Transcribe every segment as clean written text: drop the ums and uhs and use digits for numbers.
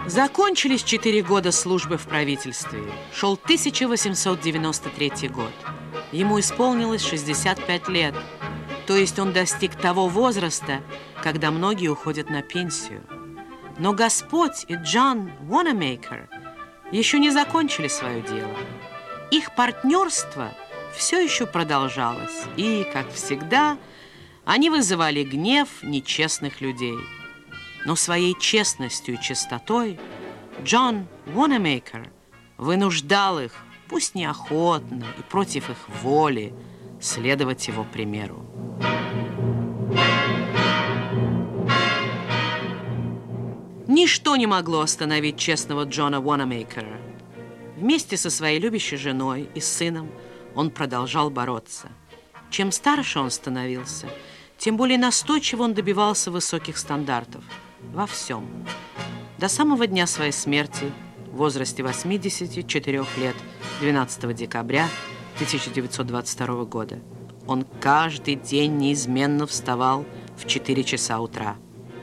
Закончились 4 года службы в правительстве. Шел 1893 год. Ему исполнилось 65 лет. То есть он достиг того возраста, когда многие уходят на пенсию. Но Господь и Джон Уанамейкер еще не закончили свое дело. Их партнерство все еще продолжалось. И, как всегда, они вызывали гнев нечестных людей. Но своей честностью и чистотой Джон Уанамейкер вынуждал их, пусть неохотно и против их воли, следовать его примеру. Ничто не могло остановить честного Джона Уанамейкера. Вместе со своей любящей женой и сыном он продолжал бороться. Чем старше он становился, тем более настойчиво он добивался высоких стандартов во всем. До самого дня своей смерти, в возрасте 84 лет, 12 декабря 1922 года, он каждый день неизменно вставал в 4 часа утра.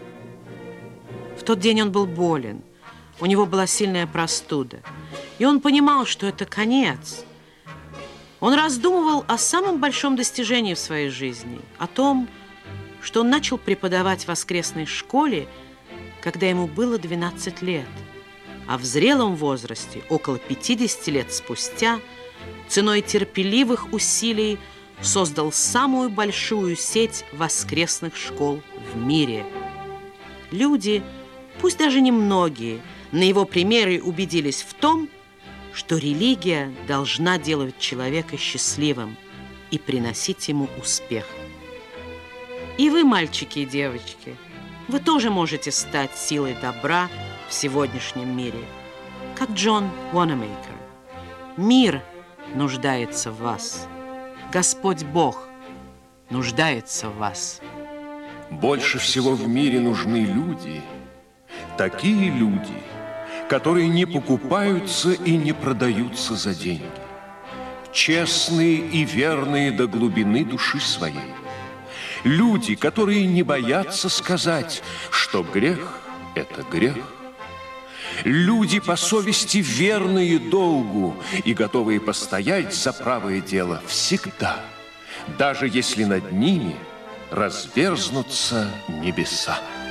В тот день он был болен, у него была сильная простуда, и он понимал, что это конец. Он раздумывал о самом большом достижении в своей жизни, о том, что он начал преподавать в воскресной школе, когда ему было 12 лет, а в зрелом возрасте, около 50 лет спустя, ценой терпеливых усилий создал самую большую сеть воскресных школ в мире. Люди, пусть даже немногие, на его примере убедились в том, что религия должна делать человека счастливым и приносить ему успех. И вы, мальчики и девочки, вы тоже можете стать силой добра в сегодняшнем мире, как Джон Уанамейкер. Мир нуждается в вас. Господь Бог нуждается в вас. Больше всего в мире нужны люди, такие люди, которые не покупаются и не продаются за деньги, честные и верные до глубины души своей. Люди, которые не боятся сказать, что грех – это грех. Люди по совести верные долгу и готовые постоять за правое дело всегда, даже если над ними разверзнутся небеса.